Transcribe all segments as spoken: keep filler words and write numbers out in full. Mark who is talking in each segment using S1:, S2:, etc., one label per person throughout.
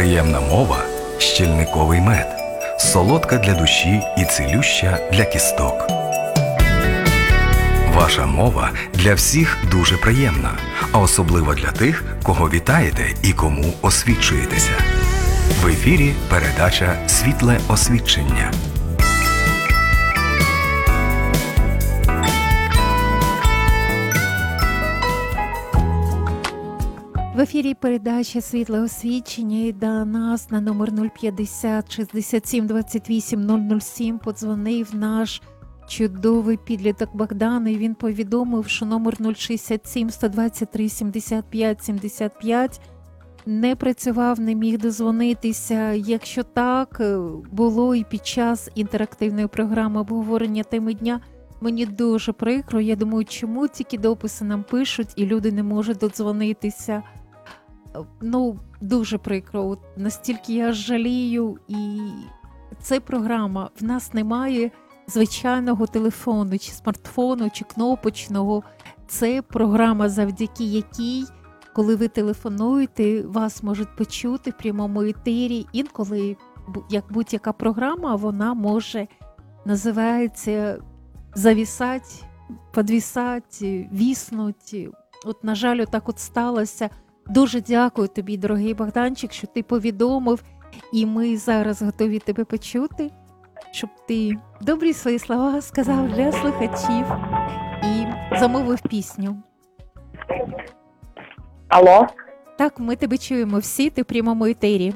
S1: Приємна мова – щільниковий мед, солодка для душі і цілюща для кісток. Ваша мова для всіх дуже приємна, а особливо для тих, кого вітаєте і кому освічуєтеся. В ефірі передача «Світле освідчення».
S2: В ефірі передача «Світле освідчення» і до нас на номер нуль п'ятдесят шістдесят сім двадцять вісім нуль нуль сім подзвонив наш чудовий підліток Богдан, і він повідомив, що номер нуль шістдесят сім сто двадцять три сімдесят п'ять сімдесят п'ять не працював, не міг дозвонитися. Якщо так було і під час інтерактивної програми обговорення теми дня, мені дуже прикро. Я думаю, чому тільки дописи нам пишуть і люди не можуть додзвонитися. Ну, дуже прикро. От настільки я жалію, і це програма. В нас немає звичайного телефону, чи смартфону, чи кнопочного. Це програма, завдяки якій, коли ви телефонуєте, вас можуть почути в прямому етері. Інколи, як будь-яка програма, вона може, називається, завісати, підвісати, віснути. От, на жаль, отак от сталося. Дуже дякую тобі, дорогий Богданчик, що ти повідомив, і ми зараз готові тебе почути, щоб ти добрі свої слова сказав для слухачів і замовив пісню.
S3: Алло?
S2: Так, ми тебе чуємо всі, ти в прямому етері.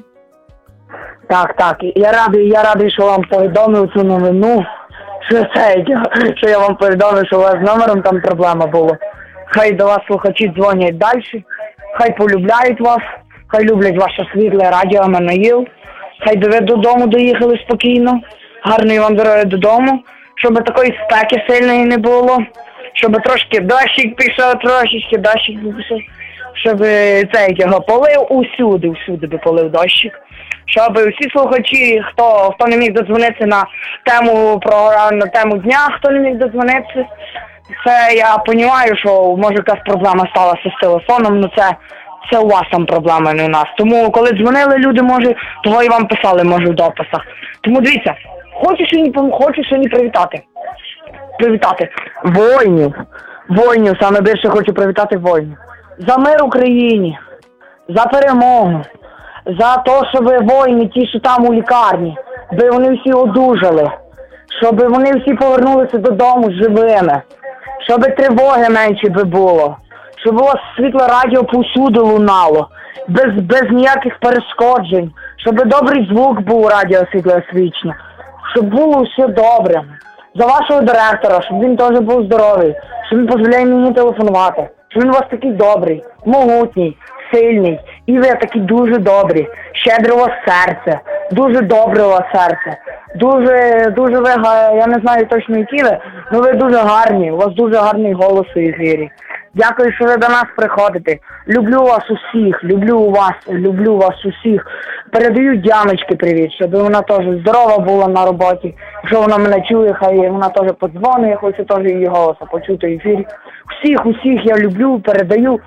S3: Так, так, я радий, я радий, що вам повідомив цю новину, що це, що я вам повідомив, що у вас з номером там проблема була. Хай до вас слухачі дзвонять далі, хай полюбляють вас, хай люблять ваше світле радіо Еммануїл, хай ви додому доїхали спокійно, гарної вам дороги додому, щоб такої спеки сильної не було, щоб трошки дощик пішов, трошечки дощик пішов, щоб цей його полив усюди, усюди би полив дощик, щоб всі слухачі, хто, хто не міг додзвонитися на тему, про, на тему дня, хто не міг додзвонитися, це я розумію, що може якась проблема сталася з телефоном, але це, це у вас там проблема, не у нас. Тому коли дзвонили люди, може, того і вам писали, може, в дописах. Тому дивіться, хочу сьогодні, хочу сьогодні привітати. Привітати воїнів. Воїнів, саме більше хочу привітати воїнів. За мир Україні, за перемогу, за те, щоб воїни, ті, що там у лікарні, би вони всі одужали, щоб вони всі повернулися додому живими, щоб тривоги менше би було, щоб у вас світло радіо повсюди лунало, без, без ніяких перешкоджень, щоб добрий звук був радіо світло освічне, щоб було все добре. За вашого директора, щоб він теж був здоровий, щоб він дозволяє мені телефонувати, щоб він у вас такий добрий, могутній, сильний, і ви такі дуже добрі, щедре у вас серце, дуже добре у вас серце, дуже, дуже ви, я не знаю точно які ви, але ви дуже гарні, у вас дуже гарний голос у ефірі. Дякую, що ви до нас приходите. Люблю вас усіх, люблю вас, люблю вас усіх. Передаю Діаночки привіт, щоб вона теж здорова була на роботі. Якщо вона мене чує, хай вона теж подзвонить, я хочу теж її голосу почути в ефірі. Всіх, усіх я люблю, передаю.